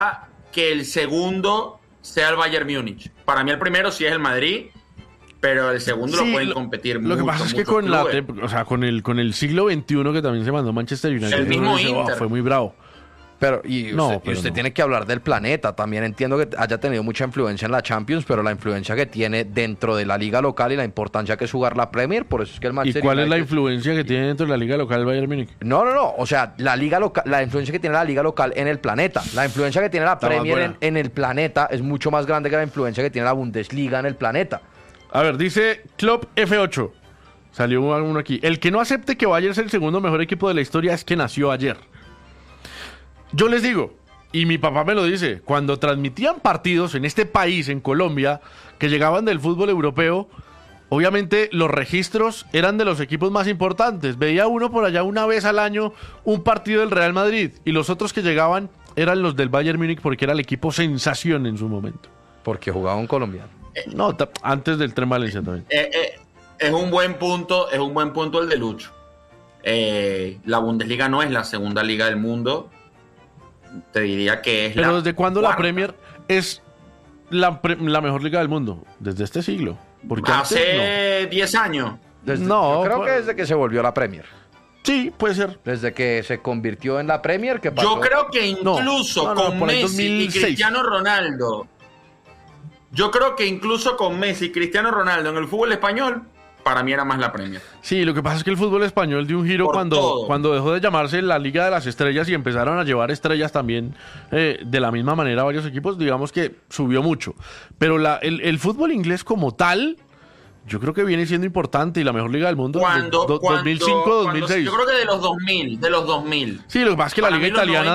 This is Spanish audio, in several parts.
que el segundo sea el Bayern Múnich. Para mí el primero sí es el Madrid, pero el segundo lo pueden competir mucho. Lo que pasa es que con el siglo XXI que también se mandó Manchester United, el mismo Inter. Fue muy bravo. Pero usted tiene que hablar del planeta. También entiendo que haya tenido mucha influencia en la Champions, pero la influencia que tiene dentro de la liga local y la importancia que es jugar la Premier, por eso es que el Manchester ¿Y cuál United... es la influencia que tiene dentro de la liga local el Bayern Múnich? No. O sea, la liga local, la influencia que tiene la liga local en el planeta. La influencia que tiene la Premier en el planeta es mucho más grande que la influencia que tiene la Bundesliga en el planeta. A ver, dice Klopp F8. Salió uno aquí. El que no acepte que Bayern es el segundo mejor equipo de la historia es que nació ayer. Yo les digo, y mi papá me lo dice, cuando transmitían partidos en este país, en Colombia, que llegaban del fútbol europeo, obviamente los registros eran de los equipos más importantes. Veía uno por allá una vez al año un partido del Real Madrid y los otros que llegaban eran los del Bayern Múnich porque era el equipo sensación en su momento. Porque jugaba un colombiano. No, antes del Tren Valencia también. Es un buen punto el de Lucho. La Bundesliga no es la segunda liga del mundo. Te diría que es Pero ¿desde cuándo la Premier es la mejor liga del mundo? Desde este siglo. Porque hace 10 años. Yo creo que desde que se volvió la Premier. Sí, puede ser. Desde que se convirtió en la Premier, ¿qué pasó? Yo creo que incluso con Messi y Cristiano Ronaldo. Yo creo que incluso con Messi y Cristiano Ronaldo en el fútbol español, para mí era más la Premier. Sí, lo que pasa es que el fútbol español dio un giro cuando dejó de llamarse la Liga de las Estrellas y empezaron a llevar estrellas también de la misma manera a varios equipos, digamos que subió mucho. Pero el fútbol inglés como tal, yo creo que viene siendo importante y la mejor liga del mundo 2005-2006. Yo creo que de los 2000. Sí, lo que pasa es que la liga italiana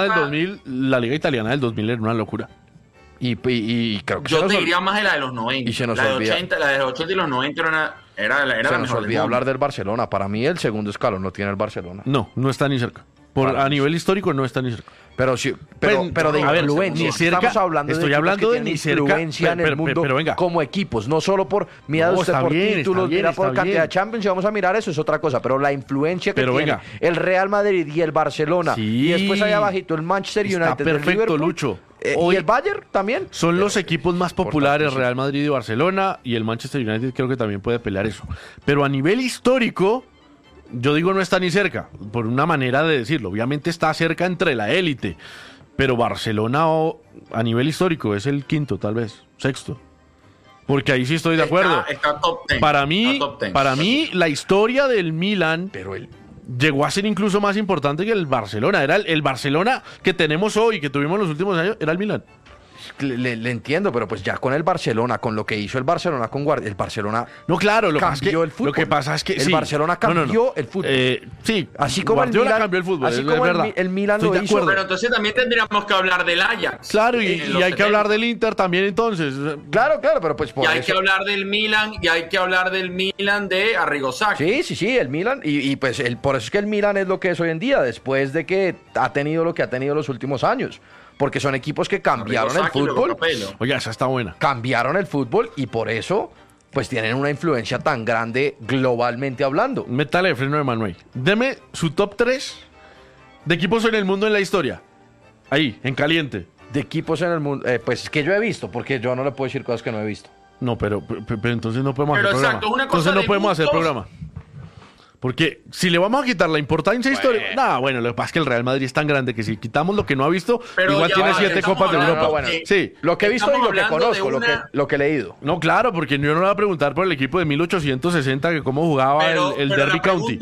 del 2000 era una locura. Y creo que yo te diría más de la de los 90. Y se nos la olvida. de los 80 y los 90 era la se nos mejor olvida hablar del Barcelona. Para mí el segundo escalón lo tiene el Barcelona. No está ni cerca. A nivel histórico no está ni cerca. Pero sí, pero de influencia. Ni cerca, estamos hablando estoy de hablando de ni ni cerca, influencia en el mundo pero venga. como equipos, no solo por mira usted por títulos, mira por cantidad de Champions, y vamos a mirar eso es otra cosa, pero la influencia que tiene el Real Madrid y el Barcelona y después allá abajito el Manchester United, perfecto, el Liverpool, Lucho. Y el Bayern también. Son los equipos más populares, Real Madrid y Barcelona, y el Manchester United creo que también puede pelear eso. Pero a nivel histórico, yo digo no está ni cerca, por una manera de decirlo. Obviamente está cerca entre la élite, pero Barcelona a nivel histórico es el quinto, tal vez, sexto. Porque ahí sí estoy de acuerdo. Está top 10. Para mí, la historia del Milan llegó a ser incluso más importante que el Barcelona. Era el Barcelona que tenemos hoy, que tuvimos en los últimos años, era el Milan. Le entiendo, pero pues ya con el Barcelona, con lo que hizo el Barcelona con Guardiola, el Barcelona cambió el fútbol. Lo que pasa es que el Barcelona cambió el fútbol. Sí, así como Guardiola cambió el fútbol, así como el Milan lo hizo. Pero entonces también tendríamos que hablar del Ajax. Claro, y hay que hablar del Inter también entonces. Claro, pero pues por y hay que hablar del Milan, de Arrigo Sacchi. Sí, el Milan, y pues por eso es que el Milan es lo que es hoy en día, después de que ha tenido lo que ha tenido los últimos años. Porque son equipos que cambiaron el fútbol. Oye, esa está buena. Cambiaron el fútbol y por eso pues tienen una influencia tan grande globalmente hablando. Métale freno de Manuel. Deme su top 3 de equipos en el mundo en la historia. Ahí, en caliente. De equipos en el mundo, pues que yo he visto, porque yo no le puedo decir cosas que no he visto. No, pero entonces no podemos hacer programa. Entonces no podemos hacer programa. Porque si le vamos a quitar la importancia histórica... Bueno, lo que pasa es que el Real Madrid es tan grande que si quitamos lo que no ha visto, pero igual tiene 7 Copas de Europa. Sí. Lo que he visto y lo que conozco, lo que he leído. No, claro, porque yo no le voy a preguntar por el equipo de 1860 que cómo jugaba el Derby County.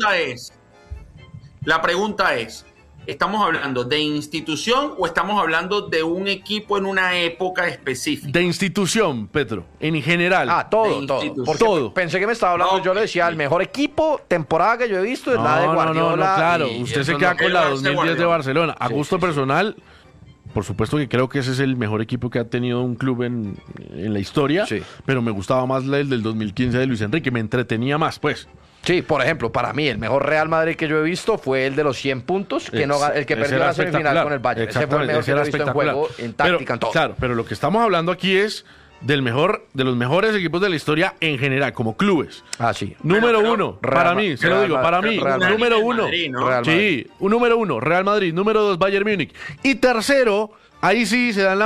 La pregunta es, ¿estamos hablando de institución o estamos hablando de un equipo en una época específica? De institución, Petro, en general. Todo. Pensé que me estaba hablando, yo le decía, el mejor equipo, temporada que yo he visto es la de Guardiola. No, claro, usted se queda con la 2010 de Barcelona. A gusto personal, por supuesto que creo que ese es el mejor equipo que ha tenido un club en la historia, pero me gustaba más el del 2015 de Luis Enrique, me entretenía más, pues. Sí, por ejemplo, para mí el mejor Real Madrid que yo he visto fue el de los 100 puntos, el que perdió la semifinal con el Bayern. Ese fue el mejor que yo he visto en juego, en táctica, en todo. Claro, pero lo que estamos hablando aquí es de los mejores equipos de la historia en general, como clubes. Sí. Número uno, para mí, se lo digo, para mí, número uno. Sí, un número uno, Real Madrid. Número 2, Bayern Múnich. Y tercero, Ahí sí se dan la